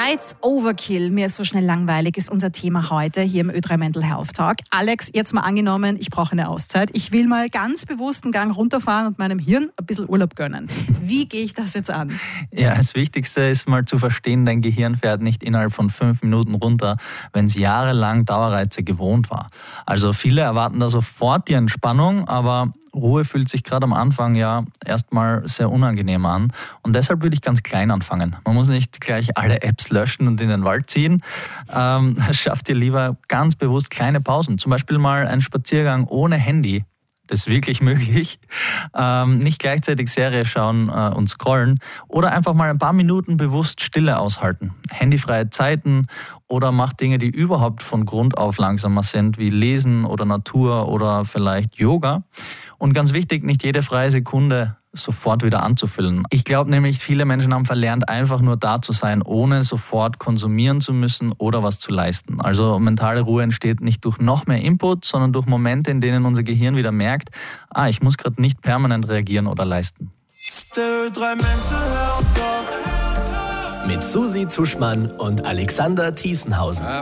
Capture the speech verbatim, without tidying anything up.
Lights Overkill, mir ist so schnell langweilig, ist unser Thema heute hier im Ö drei Mental Health Talk. Alex, jetzt mal angenommen, ich brauche eine Auszeit. Ich will mal ganz bewusst einen Gang runterfahren und meinem Hirn ein bisschen Urlaub gönnen. Wie gehe ich das jetzt an? Ja, das Wichtigste ist mal zu verstehen, dein Gehirn fährt nicht innerhalb von fünf Minuten runter, wenn es jahrelang Dauerreize gewohnt war. Also viele erwarten da sofort die Entspannung, aber Ruhe fühlt sich gerade am Anfang ja erstmal sehr unangenehm an. Und deshalb würde ich ganz klein anfangen. Man muss nicht gleich alle Apps löschen und in den Wald ziehen. Ähm, schafft dir lieber ganz bewusst kleine Pausen. Zum Beispiel mal einen Spaziergang ohne Handy. Das ist wirklich möglich. Ähm, nicht gleichzeitig Serie schauen äh, und scrollen. Oder einfach mal ein paar Minuten bewusst Stille aushalten. Handyfreie Zeiten oder mach Dinge, die überhaupt von Grund auf langsamer sind, wie Lesen oder Natur oder vielleicht Yoga. Und ganz wichtig, nicht jede freie Sekunde sofort wieder anzufüllen. Ich glaube nämlich, viele Menschen haben verlernt, einfach nur da zu sein, ohne sofort konsumieren zu müssen oder was zu leisten. Also mentale Ruhe entsteht nicht durch noch mehr Input, sondern durch Momente, in denen unser Gehirn wieder merkt, ah, ich muss gerade nicht permanent reagieren oder leisten. Mit Susi Zuschmann und Alexander Thiesenhausen.